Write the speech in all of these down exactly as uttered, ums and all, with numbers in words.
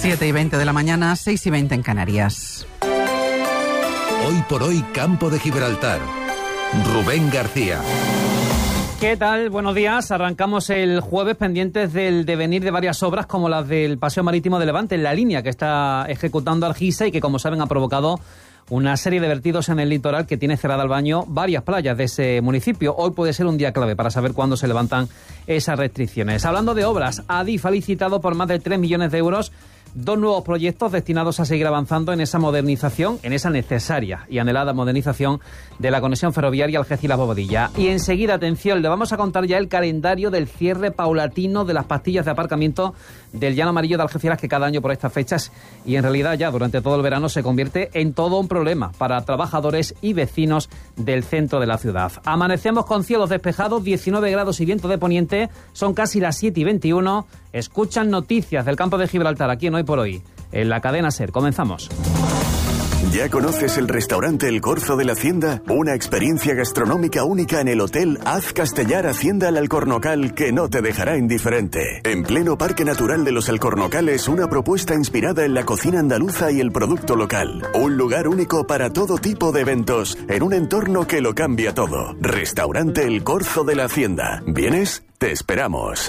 siete y veinte de la mañana, seis y veinte en Canarias. Hoy por hoy, Campo de Gibraltar. Rubén García. ¿Qué tal? Buenos días. Arrancamos el jueves pendientes del devenir de varias obras como las del Paseo Marítimo de Levante, en la línea que está ejecutando Argisa y que, como saben, ha provocado una serie de vertidos en el litoral que tiene cerrada al baño varias playas de ese municipio. Hoy puede ser un día clave para saber cuándo se levantan esas restricciones. Hablando de obras, Adif ha licitado por más de tres millones de euros dos nuevos proyectos destinados a seguir avanzando en esa modernización, en esa necesaria y anhelada modernización de la conexión ferroviaria Algeciras-Bobadilla. Y enseguida, atención, le vamos a contar ya el calendario del cierre paulatino de las pastillas de aparcamiento del Llano Amarillo de Algeciras, que cada año por estas fechas y en realidad ya durante todo el verano se convierte en todo un problema para trabajadores y vecinos del centro de la ciudad. Amanecemos con cielos despejados, diecinueve grados y viento de poniente, son casi las siete y veintiuno. Escuchan noticias del Campo de Gibraltar aquí en Hoy por Hoy, en la cadena SER. Comenzamos. ¿Ya conoces el restaurante El Corzo de la Hacienda? Una experiencia gastronómica única en el Hotel Az Castellar Hacienda El Alcornocal que no te dejará indiferente. En pleno Parque Natural de los Alcornocales, una propuesta inspirada en la cocina andaluza y el producto local. Un lugar único para todo tipo de eventos, en un entorno que lo cambia todo. Restaurante El Corzo de la Hacienda. ¿Vienes? Te esperamos.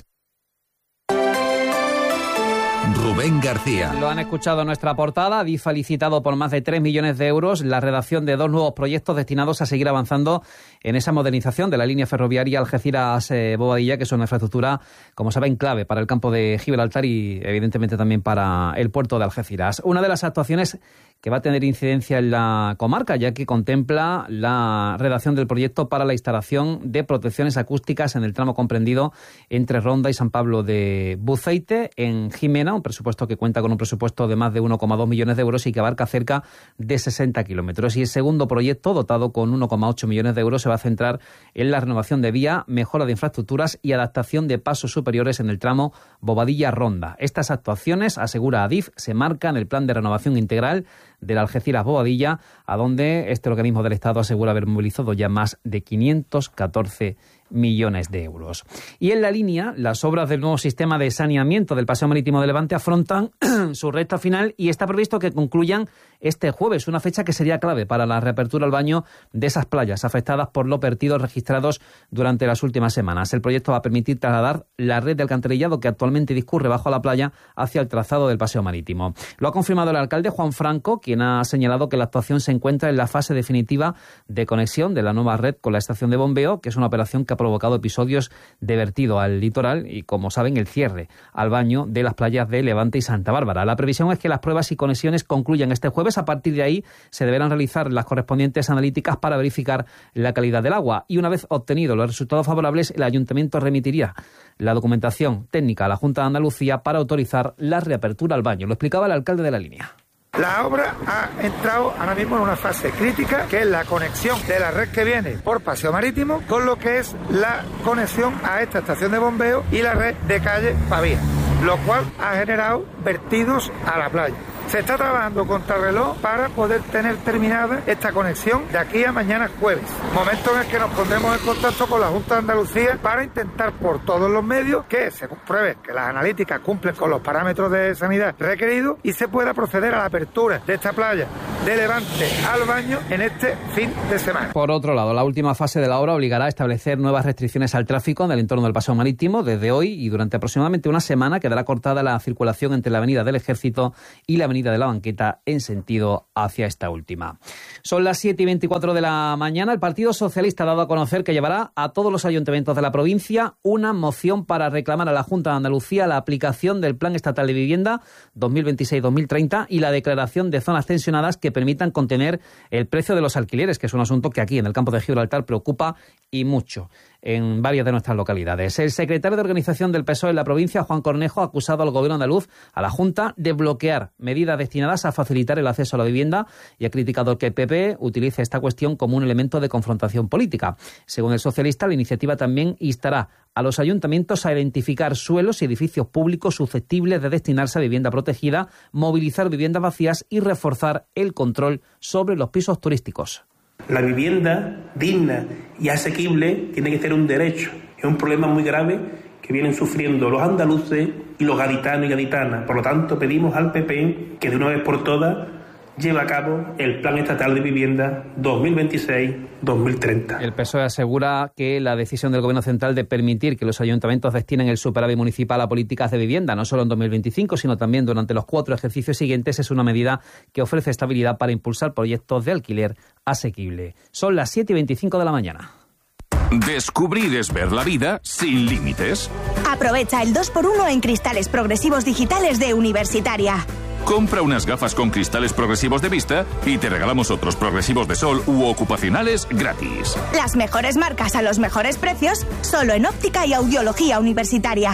Rubén García. Lo han escuchado en nuestra portada. Adif ha licitado por más de tres millones de euros la redacción de dos nuevos proyectos destinados a seguir avanzando en esa modernización de la línea ferroviaria Algeciras-Bobadilla, que es una infraestructura, como saben, clave para el Campo de Gibraltar y evidentemente también para el puerto de Algeciras. Una de las actuaciones que va a tener incidencia en la comarca, ya que contempla la redacción del proyecto para la instalación de protecciones acústicas en el tramo comprendido entre Ronda y San Pablo de Buceite, en Jimena, un presupuesto que cuenta con un presupuesto de más de uno coma dos millones de euros y que abarca cerca de sesenta kilómetros. Y el segundo proyecto, dotado con uno coma ocho millones de euros, se va a centrar en la renovación de vía, mejora de infraestructuras y adaptación de pasos superiores en el tramo Bobadilla-Ronda. Estas actuaciones, asegura Adif, se marcan en el plan de renovación integral del Algeciras-Bobadilla, a donde este organismo del Estado asegura haber movilizado ya más de quinientos catorce millones de euros. Y en la línea, las obras del nuevo sistema de saneamiento del Paseo Marítimo de Levante afrontan su recta final y está previsto que concluyan este jueves, una fecha que sería clave para la reapertura al baño de esas playas afectadas por los vertidos registrados durante las últimas semanas. El proyecto va a permitir trasladar la red de alcantarillado que actualmente discurre bajo la playa hacia el trazado del Paseo Marítimo. Lo ha confirmado el alcalde Juan Franco, quien ha señalado que la actuación se encuentra en la fase definitiva de conexión de la nueva red con la estación de bombeo, que es una operación que ha provocado episodios de vertido al litoral y, como saben, el cierre al baño de las playas de Levante y Santa Bárbara. La previsión es que las pruebas y conexiones concluyan este jueves. A partir de ahí se deberán realizar las correspondientes analíticas para verificar la calidad del agua y, una vez obtenidos los resultados favorables, el Ayuntamiento remitiría la documentación técnica a la Junta de Andalucía para autorizar la reapertura al baño. Lo explicaba el alcalde de la línea. La obra ha entrado ahora mismo en una fase crítica, que es la conexión de la red que viene por Paseo Marítimo con lo que es la conexión a esta estación de bombeo y la red de calle Pavía, lo cual ha generado vertidos a la playa. Se está trabajando contrarreloj para poder tener terminada esta conexión de aquí a mañana jueves, momento en el que nos pondremos en contacto con la Junta de Andalucía para intentar por todos los medios que se compruebe que las analíticas cumplen con los parámetros de sanidad requeridos y se pueda proceder a la apertura de esta playa de Levante al baño en este fin de semana. Por otro lado, la última fase de la obra obligará a establecer nuevas restricciones al tráfico en el entorno del Paseo Marítimo. Desde hoy y durante aproximadamente una semana quedará cortada la circulación entre la Avenida del Ejército y la Avenida de la Banqueta en sentido hacia esta última. Son las siete y veinticuatro de la mañana. El Partido Socialista ha dado a conocer que llevará a todos los ayuntamientos de la provincia una moción para reclamar a la Junta de Andalucía la aplicación del Plan Estatal de Vivienda dos mil veintiséis dos mil treinta y la declaración de zonas tensionadas que permitan contener el precio de los alquileres, que es un asunto que aquí en el Campo de Gibraltar preocupa y mucho en varias de nuestras localidades. El secretario de Organización del P S O E en la provincia, Juan Cornejo, ha acusado al Gobierno andaluz, a la Junta, de bloquear medidas destinadas a facilitar el acceso a la vivienda y ha criticado que el P P utilice esta cuestión como un elemento de confrontación política. Según el socialista, la iniciativa también instará a los ayuntamientos a identificar suelos y edificios públicos susceptibles de destinarse a vivienda protegida, movilizar viviendas vacías y reforzar el control sobre los pisos turísticos. La vivienda digna y asequible tiene que ser un derecho. Es un problema muy grave que vienen sufriendo los andaluces y los gaditanos y gaditanas. Por lo tanto, pedimos al P P que de una vez por todas lleve a cabo el Plan Estatal de Vivienda dos mil veintiséis dos mil treinta. El P S O E asegura que la decisión del Gobierno central de permitir que los ayuntamientos destinen el superávit municipal a políticas de vivienda, no solo en dos mil veinticinco, sino también durante los cuatro ejercicios siguientes, es una medida que ofrece estabilidad para impulsar proyectos de alquiler asequible. Son las siete y veinticinco de la mañana. Descubrir es ver la vida sin límites. Aprovecha el dos por uno en cristales progresivos digitales de Universitaria. Compra unas gafas con cristales progresivos de vista y te regalamos otros progresivos de sol u ocupacionales gratis. Las mejores marcas a los mejores precios, solo en Óptica y Audiología Universitaria.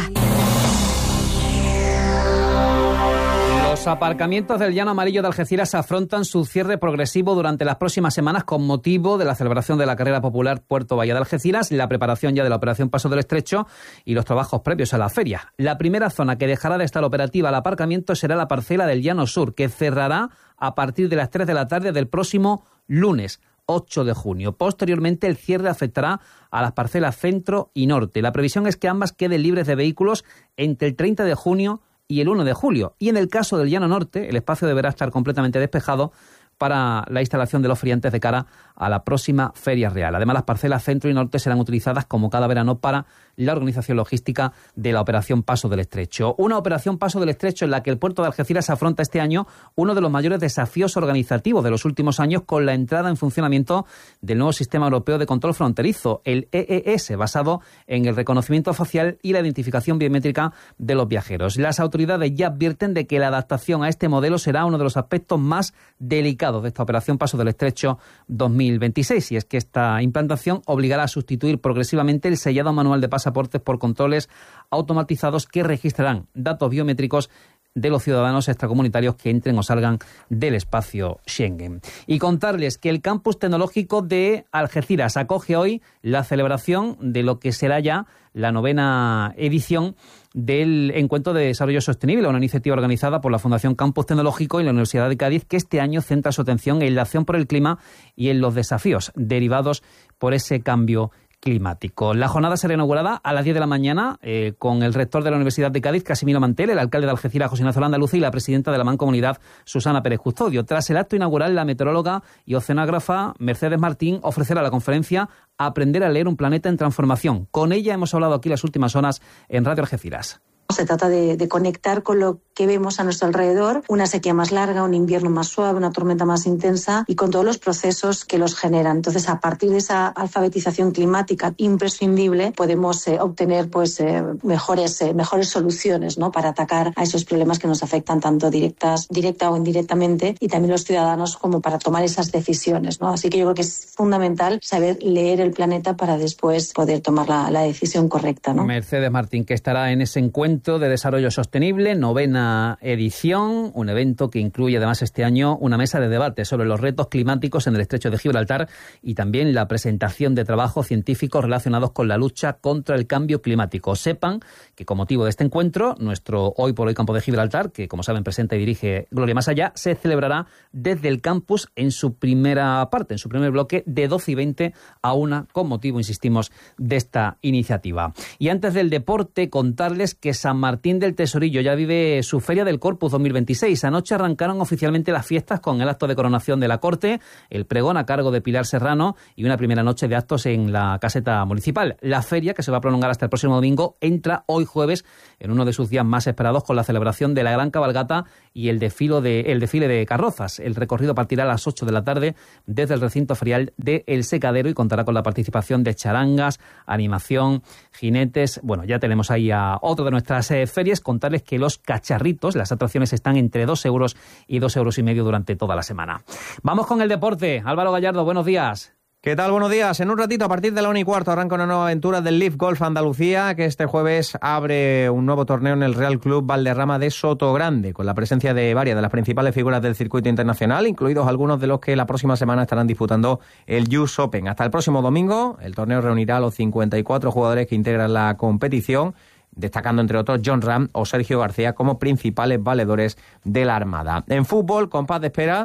Los aparcamientos del Llano Amarillo de Algeciras afrontan su cierre progresivo durante las próximas semanas con motivo de la celebración de la carrera popular Puerto Bahía de Algeciras, la preparación ya de la operación Paso del Estrecho y los trabajos previos a la feria. La primera zona que dejará de estar operativa al aparcamiento será la parcela del Llano Sur, que cerrará a partir de las tres de la tarde del próximo lunes ocho de junio. Posteriormente, el cierre afectará a las parcelas centro y norte. La previsión es que ambas queden libres de vehículos entre el treinta de junio y el uno de julio. Y en el caso del Llano Norte, el espacio deberá estar completamente despejado para la instalación de los feriantes de cara a la próxima Feria Real. Además, las parcelas centro y norte serán utilizadas como cada verano para la organización logística de la operación Paso del Estrecho. Una operación Paso del Estrecho en la que el puerto de Algeciras afronta este año uno de los mayores desafíos organizativos de los últimos años con la entrada en funcionamiento del nuevo sistema europeo de control fronterizo, el E E S, basado en el reconocimiento facial y la identificación biométrica de los viajeros. Las autoridades ya advierten de que la adaptación a este modelo será uno de los aspectos más delicados de esta operación Paso del Estrecho dos mil veintiséis, y es que esta implantación obligará a sustituir progresivamente el sellado manual de pasaportes por controles automatizados que registrarán datos biométricos de los ciudadanos extracomunitarios que entren o salgan del espacio Schengen. Y contarles que el campus tecnológico de Algeciras acoge hoy la celebración de lo que será ya la novena edición del Encuentro de Desarrollo Sostenible, una iniciativa organizada por la Fundación Campus Tecnológico y la Universidad de Cádiz, que este año centra su atención en la acción por el clima y en los desafíos derivados por ese cambio climático. La jornada será inaugurada a las diez de la mañana eh, con el rector de la Universidad de Cádiz, Casimiro Mantel, el alcalde de Algeciras, José Ignacio Landaluce, y la presidenta de la Mancomunidad, Susana Pérez Custodio. Tras el acto inaugural, la meteoróloga y oceanógrafa Mercedes Martín ofrecerá la conferencia Aprender a leer un planeta en transformación. Con ella hemos hablado aquí las últimas horas en Radio Algeciras. Se trata de, de conectar con lo que vemos a nuestro alrededor, una sequía más larga, un invierno más suave, una tormenta más intensa y con todos los procesos que los generan. Entonces, a partir de esa alfabetización climática imprescindible, podemos eh, obtener pues eh, mejores, eh, mejores soluciones, ¿no?, para atacar a esos problemas que nos afectan tanto directas, directa o indirectamente, y también los ciudadanos como para tomar esas decisiones, ¿no? Así que yo creo que es fundamental saber leer el planeta para después poder tomar la, la decisión correcta, ¿no? Mercedes Martín, que estará en ese encuentro de Desarrollo Sostenible, novena edición, un evento que incluye además este año una mesa de debate sobre los retos climáticos en el Estrecho de Gibraltar y también la presentación de trabajos científicos relacionados con la lucha contra el cambio climático. Sepan que con motivo de este encuentro, nuestro Hoy por Hoy Campo de Gibraltar, que como saben presenta y dirige Gloria Más Allá, se celebrará desde el campus en su primera parte, en su primer bloque, de doce y veinte a una, con motivo, insistimos, de esta iniciativa. Y antes del deporte, contarles que San Martín del Tesorillo ya vive su Feria del Corpus dos mil veintiséis. Anoche arrancaron oficialmente las fiestas con el acto de coronación de la Corte, el pregón a cargo de Pilar Serrano y una primera noche de actos en la caseta municipal. La feria, que se va a prolongar hasta el próximo domingo, entra hoy jueves en uno de sus días más esperados con la celebración de la gran cabalgata y el desfile de, el desfile de carrozas. El recorrido partirá a las ocho de la tarde desde el recinto ferial de El Secadero y contará con la participación de charangas, animación, jinetes. Bueno, ya tenemos ahí a otro de nuestras eh, ferias. Contarles que los cacharritos, las atracciones están entre dos euros y dos euros y medio durante toda la semana. Vamos con el deporte. Álvaro Gallardo, buenos días. ¿Qué tal? Buenos días. En un ratito, a partir de la una y cuarto, arranca una nueva aventura del Leaf Golf Andalucía, que este jueves abre un nuevo torneo en el Real Club Valderrama de Sotogrande, con la presencia de varias de las principales figuras del circuito internacional, incluidos algunos de los que la próxima semana estarán disputando el U S Open. Hasta el próximo domingo, el torneo reunirá a los cincuenta y cuatro jugadores que integran la competición, destacando entre otros John Ram o Sergio García como principales valedores de la Armada. En fútbol, compás de espera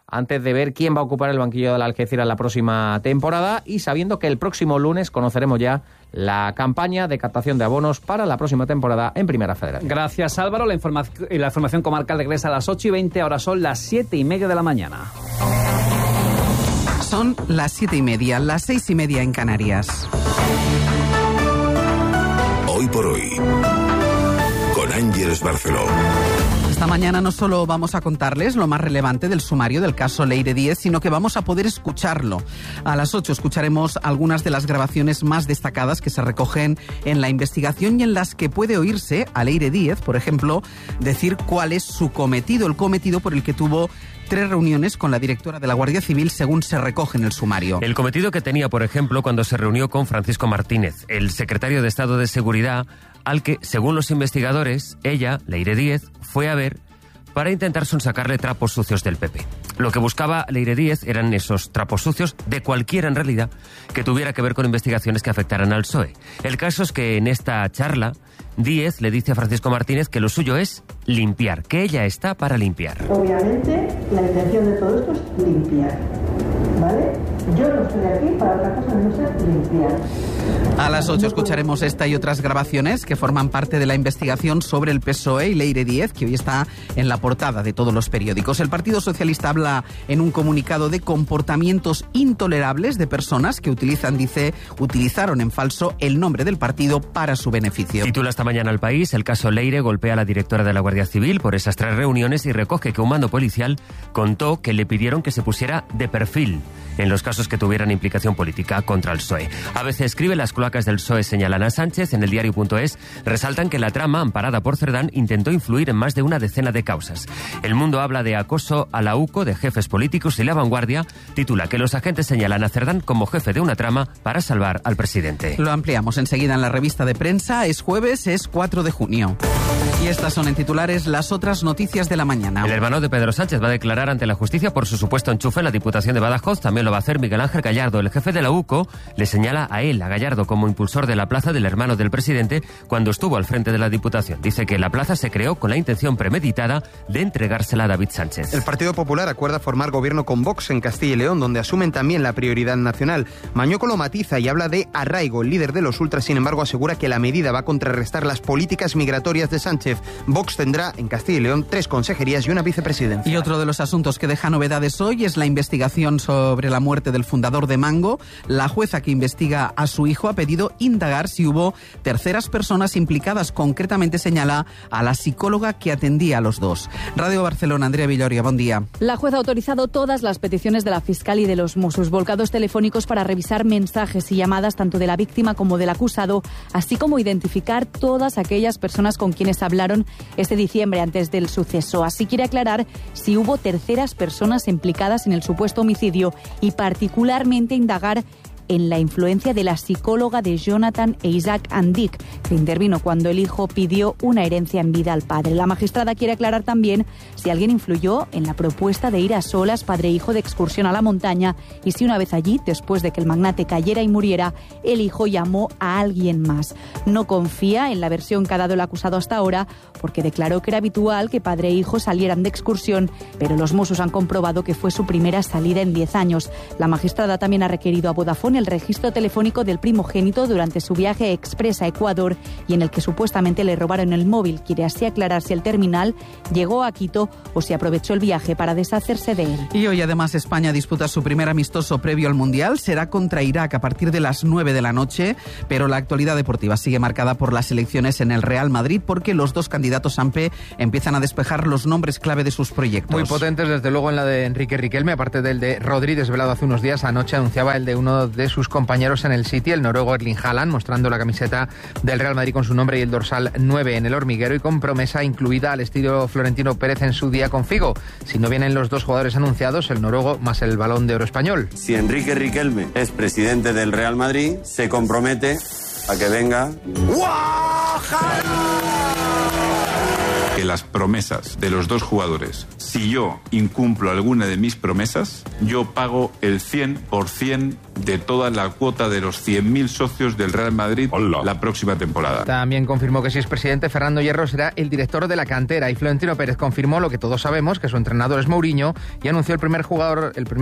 antes de ver quién va a ocupar el banquillo del Algeciras la próxima temporada y sabiendo que el próximo lunes conoceremos ya la campaña de captación de abonos para la próxima temporada en Primera Federación. Gracias, Álvaro. La, informa la información comarcal regresa a las ocho y veinte, ahora son las siete y media de la mañana. Son las siete y media, las seis y media en Canarias. Hoy por hoy, con Ángeles Barceló. Esta mañana no solo vamos a contarles lo más relevante del sumario del caso Leire Díez, sino que vamos a poder escucharlo. A las ocho escucharemos algunas de las grabaciones más destacadas que se recogen en la investigación y en las que puede oírse a Leire Díez, por ejemplo, decir cuál es su cometido, el cometido por el que tuvo tres reuniones con la directora de la Guardia Civil, según se recoge en el sumario. El cometido que tenía, por ejemplo, cuando se reunió con Francisco Martínez, el secretario de Estado de Seguridad, al que, según los investigadores, ella, Leire Díez, fue a ver para intentar sonsacarle trapos sucios del P P. Lo que buscaba Leire Díez eran esos trapos sucios, de cualquiera en realidad, que tuviera que ver con investigaciones que afectaran al P S O E. El caso es que en esta charla, Díez le dice a Francisco Martínez que lo suyo es limpiar, que ella está para limpiar. Obviamente, la intención de todo esto es limpiar, ¿vale? Yo no estoy aquí para otra cosa no ser limpiar. A las ocho escucharemos esta y otras grabaciones que forman parte de la investigación sobre el P S O E y Leire Díez, que hoy está en la portada de todos los periódicos. El Partido Socialista habla en un comunicado de comportamientos intolerables de personas que utilizan, dice, utilizaron en falso el nombre del partido para su beneficio. Titula esta mañana El País: el caso Leire golpea a la directora de la Guardia Civil por esas tres reuniones y recoge que un mando policial contó que le pidieron que se pusiera de perfil en los casos que tuvieran implicación política contra el P S O E. A veces escribe: las cloacas del P S O E señalan a Sánchez. En el diario punto es resaltan que la trama, amparada por Cerdán, intentó influir en más de una decena de causas. El Mundo habla de acoso a la U C O de jefes políticos y La Vanguardia titula que los agentes señalan a Cerdán como jefe de una trama para salvar al presidente. Lo ampliamos enseguida en la revista de prensa. Es jueves, es cuatro de junio. Y estas son en titulares las otras noticias de la mañana. El hermano de Pedro Sánchez va a declarar ante la justicia por su supuesto enchufe en la Diputación de Badajoz. También lo va a hacer Miguel Ángel Gallardo. El jefe de la U C O le señala a él, a Gallardo, como impulsor de la plaza del hermano del presidente cuando estuvo al frente de la Diputación. Dice que la plaza se creó con la intención premeditada de entregársela a David Sánchez. El Partido Popular acuerda formar gobierno con Vox en Castilla y León, donde asumen también la prioridad nacional. Mañueco lo matiza y habla de arraigo. El líder de los ultras, sin embargo, asegura que la medida va a contrarrestar las políticas migratorias de Sánchez. Vox tendrá en Castilla y León tres consejerías y una vicepresidencia. Y otro de los asuntos que deja novedades hoy es la investigación sobre la muerte del fundador de Mango. La jueza que investiga a su hijo ha pedido indagar si hubo terceras personas implicadas. Concretamente señala a la psicóloga que atendía a los dos. Radio Barcelona, Andrea Villoria, buen día. La jueza ha autorizado todas las peticiones de la fiscal y de los Mossos, volcados telefónicos para revisar mensajes y llamadas tanto de la víctima como del acusado, así como identificar todas aquellas personas con quienes hablaron este diciembre antes del suceso. Así quiere aclarar si hubo terceras personas implicadas en el supuesto homicidio y particularmente indagar en la influencia de la psicóloga de Jonathan e Isaac Andic, que intervino cuando el hijo pidió una herencia en vida al padre. La magistrada quiere aclarar también si alguien influyó en la propuesta de ir a solas padre e hijo de excursión a la montaña y si una vez allí, después de que el magnate cayera y muriera, el hijo llamó a alguien más. No confía en la versión que ha dado el acusado hasta ahora porque declaró que era habitual que padre e hijo salieran de excursión, pero los Mossos han comprobado que fue su primera salida en diez años. La magistrada también ha requerido a Vodafone el registro telefónico del primogénito durante su viaje express a Ecuador y en el que supuestamente le robaron el móvil. Quiere así aclarar si el terminal llegó a Quito o si aprovechó el viaje para deshacerse de él. Y hoy además España disputa su primer amistoso previo al Mundial. Será contra Irak a partir de las nueve de la noche, pero la actualidad deportiva sigue marcada por las elecciones en el Real Madrid porque los dos candidatos AMPE empiezan a despejar los nombres clave de sus proyectos. Muy potentes, desde luego, en la de Enrique Riquelme, aparte del de Rodri, desvelado hace unos días. Anoche anunciaba el de uno de sus compañeros en el City, el noruego Erling Haaland, mostrando la camiseta del Real Madrid con su nombre y el dorsal nueve en el hormiguero y con promesa incluida al estilo Florentino Pérez en su día con Figo. Si no vienen los dos jugadores anunciados, el noruego más el Balón de Oro español. Si Enrique Riquelme es presidente del Real Madrid, se compromete a que venga... de las promesas de los dos jugadores. Si yo incumplo alguna de mis promesas, yo pago el cien por ciento de toda la cuota de los cien mil socios del Real Madrid Hola. la próxima temporada. También confirmó que si es presidente, Fernando Hierro será el director de la cantera, y Florentino Pérez confirmó lo que todos sabemos, que su entrenador es Mourinho, y anunció el primer jugador, el primer